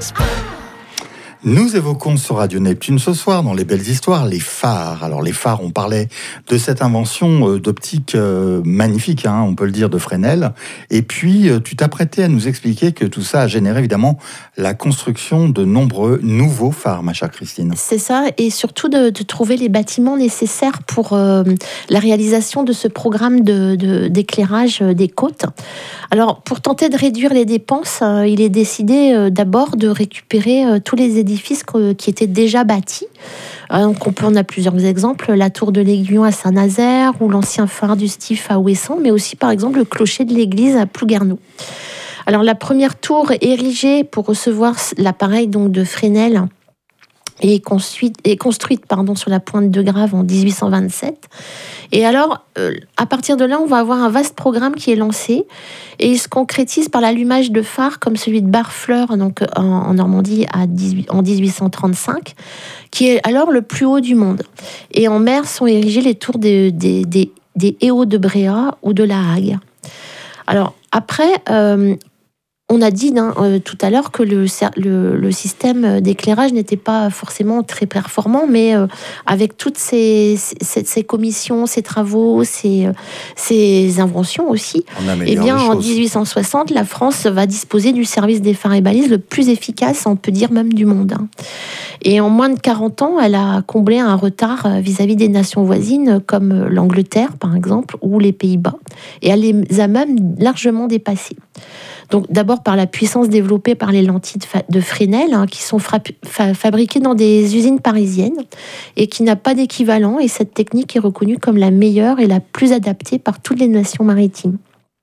Nous évoquons sur Radio Neptune ce soir, dans les belles histoires, les phares. Alors les phares, on parlait de cette invention d'optique magnifique, on peut le dire, de Fresnel. Et puis, tu t'apprêtais à nous expliquer que tout ça a généré évidemment la construction de nombreux nouveaux phares, ma chère Christine. C'est ça, et surtout de trouver les bâtiments nécessaires pour la réalisation de ce programme d'éclairage des côtes. Alors, pour tenter de réduire les dépenses, il est décidé d'abord de récupérer tous les édifices qui étaient déjà bâtis. Donc on a plusieurs exemples, la tour de l'Aiguillon à Saint-Nazaire ou l'ancien phare du Stif à Ouessant, mais aussi par exemple le clocher de l'église à Plouguerneau. Alors la première tour érigée pour recevoir l'appareil donc de Fresnel est construite sur la pointe de Grave en 1827. Et alors, à partir de là, on va avoir un vaste programme qui est lancé et il se concrétise par l'allumage de phares comme celui de Barfleur donc en Normandie en 1835, qui est alors le plus haut du monde. Et en mer sont érigées les tours des Héauts de Bréa ou de La Hague. Alors après, on a dit tout à l'heure que le système d'éclairage n'était pas forcément très performant, mais avec toutes ces commissions, ces travaux, ces inventions aussi, eh bien, en 1860, la France va disposer du service des phares et balises le plus efficace, on peut dire même du monde. Et en moins de 40 ans, elle a comblé un retard vis-à-vis des nations voisines, comme l'Angleterre, par exemple, ou les Pays-Bas. Et elle les a même largement dépassés. Donc d'abord par la puissance développée par les lentilles de Fresnel, qui sont fabriquées dans des usines parisiennes et qui n'a pas d'équivalent. Et cette technique est reconnue comme la meilleure et la plus adaptée par toutes les nations maritimes.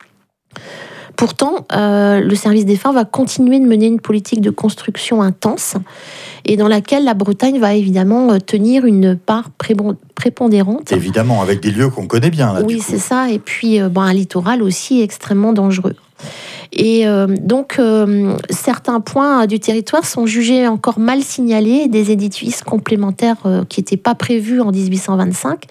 Pourtant, le service des phares va continuer de mener une politique de construction intense et dans laquelle la Bretagne va évidemment tenir une part prépondérante. Évidemment, avec des lieux qu'on connaît bien. Là, oui, c'est ça. Et puis un littoral aussi extrêmement dangereux. Et donc, certains points du territoire sont jugés encore mal signalés, des édifices complémentaires qui n'étaient pas prévus en 1825,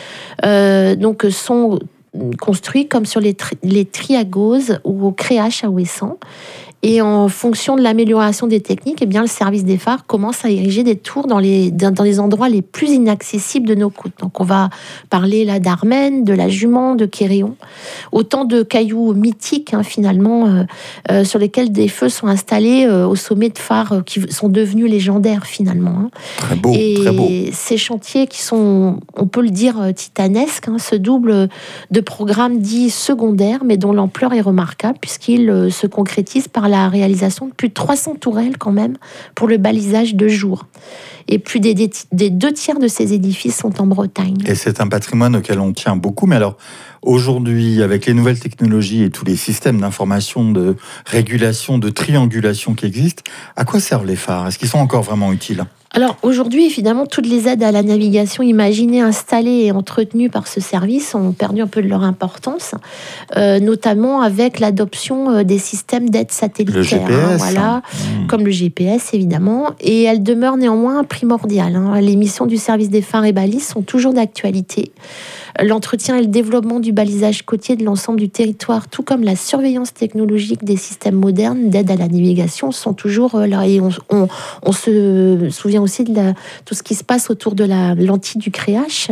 donc sont construits comme sur les Triagoses ou au Créache à Ouessant. Et en fonction de l'amélioration des techniques, eh bien, le service des phares commence à ériger des tours dans les endroits les plus inaccessibles de nos côtes. Donc on va parler là d'Armennes, de la Jument, de Quéréon. Autant de cailloux mythiques finalement, sur lesquels des feux sont installés au sommet de phares qui sont devenus légendaires finalement. Très beau, et très beau. Ces chantiers qui sont, on peut le dire, titanesques, se doublent de programmes dits secondaires, mais dont l'ampleur est remarquable puisqu'ils se concrétisent par la réalisation de plus de 300 tourelles quand même pour le balisage de jour. Et plus des 2/3 de ces édifices sont en Bretagne. Et c'est un patrimoine auquel on tient beaucoup. Mais alors, aujourd'hui, avec les nouvelles technologies et tous les systèmes d'information, de régulation, de triangulation qui existent, à quoi servent les phares ? Est-ce qu'ils sont encore vraiment utiles ? Alors aujourd'hui, évidemment, toutes les aides à la navigation imaginées, installées et entretenues par ce service ont perdu un peu de leur importance, notamment avec l'adoption des systèmes d'aide satellitaire. Le GPS, comme le GPS évidemment, et elles demeurent néanmoins primordiales. Les missions du service des phares et balises sont toujours d'actualité. L'entretien et le développement du balisage côtier de l'ensemble du territoire, tout comme la surveillance technologique des systèmes modernes d'aide à la navigation, sont toujours là. Et on se souvient aussi de tout ce qui se passe autour de la lentille du Créache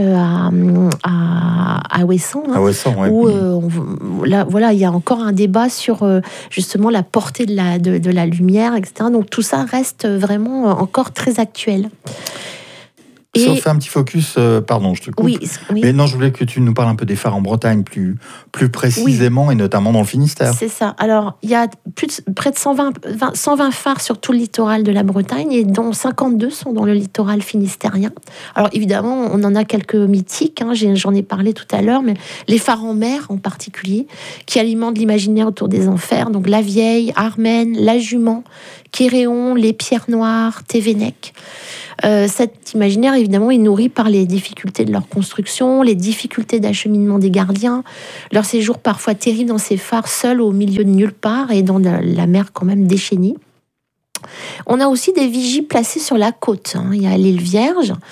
à Ouessant, ouais. Où là, voilà, il y a encore un débat sur justement la portée de la lumière, etc. Donc tout ça reste vraiment encore très actuel. Si on fait un petit focus, pardon, je te coupe. Oui. Mais non, je voulais que tu nous parles un peu des phares en Bretagne plus précisément, et notamment dans le Finistère. C'est ça. Alors, il y a près de 120 phares sur tout le littoral de la Bretagne, et dont 52 sont dans le littoral finistérien. Alors, évidemment, on en a quelques mythiques, j'en ai parlé tout à l'heure, mais les phares en mer en particulier, qui alimentent l'imaginaire autour des enfers, donc La Vieille, Armennes, La Jument, Quéréon, les Pierres Noires, Thévenec. Cet imaginaire, évidemment, est nourri par les difficultés de leur construction, les difficultés d'acheminement des gardiens, leur séjour parfois terrible dans ces phares seuls au milieu de nulle part et dans la mer quand même déchaînée. On a aussi des vigies placées sur la côte. Il y a l'île Vierge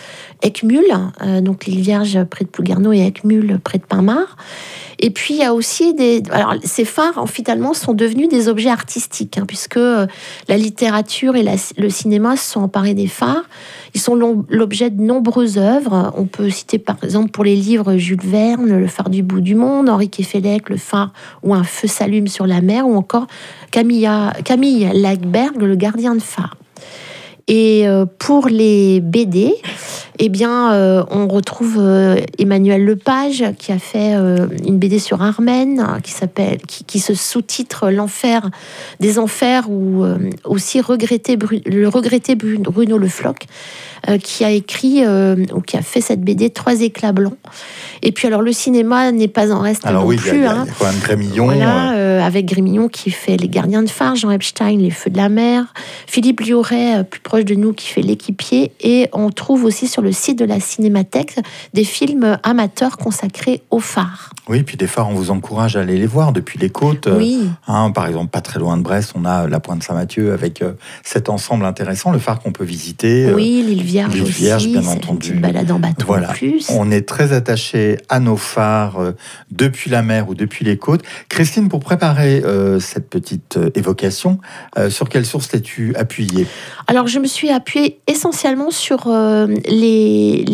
Eckmühl, donc l'île Vierge près de Plouguerneau et Eckmühl près de Pinmar. Et puis il y a aussi alors ces phares finalement sont devenus des objets artistiques, puisque la littérature et le cinéma se sont emparés des phares. Ils sont l'objet de nombreuses œuvres. On peut citer par exemple pour les livres Jules Verne, Le phare du bout du monde, Henri Queffélec, Le phare où un feu s'allume sur la mer, ou encore Camille Lagerberg, Le gardien de phare. Et pour les BD, eh bien, on retrouve Emmanuel Lepage qui a fait une BD sur Armen qui se sous-titre L'enfer des enfers, ou aussi le regretté Bruno Le Floch qui a écrit ou qui a fait cette BD 3 éclats blancs. Et puis alors le cinéma n'est pas en reste non plus. Il y a quand même Grémillon. Voilà, avec Grémillon qui fait Les gardiens de phare, Jean Epstein, Les feux de la mer, Philippe Lioré, plus proche de nous, qui fait L'équipier. Et on trouve aussi sur le site de la Cinémathèque des films amateurs consacrés aux phares. Oui, puis des phares, on vous encourage à aller les voir depuis les côtes. Oui. Par exemple, pas très loin de Brest, on a la Pointe Saint-Mathieu avec cet ensemble intéressant, le phare qu'on peut visiter. Oui, l'île Vierge aussi, bien entendu. Une balade en bateau voilà. en plus. On est très attachés à nos phares depuis la mer ou depuis les côtes. Christine, pour préparer cette petite évocation, sur quelle source t'es-tu appuyée ? Alors, je me suis appuyée essentiellement sur les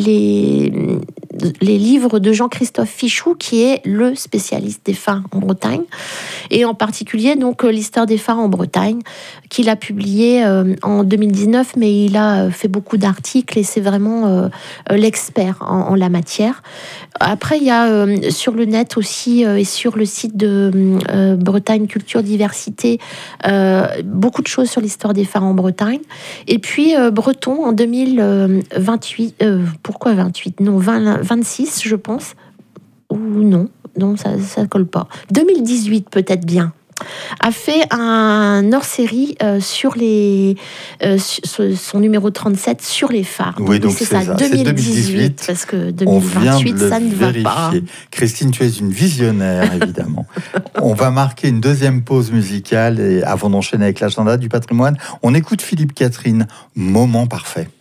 livres de Jean-Christophe Fichou, qui est le spécialiste des phares en Bretagne, et en particulier donc l'histoire des phares en Bretagne, qu'il a publié en 2019, mais il a fait beaucoup d'articles et c'est vraiment l'expert en la matière. Après, il y a sur le net aussi et sur le site de Bretagne Culture Diversité beaucoup de choses sur l'histoire des phares en Bretagne. Et puis Breton en 2028, pourquoi 28 ? Non, 26 je pense, ou non, ça colle pas. 2018 peut-être bien. A fait un hors-série sur son numéro 37 sur les phares. Oui, donc c'est ça, 2018, parce que 2028, ça ne va pas. Christine, tu es une visionnaire, évidemment. On va marquer une deuxième pause musicale et avant d'enchaîner avec l'agenda du patrimoine, on écoute Philippe Catherine, Moment parfait.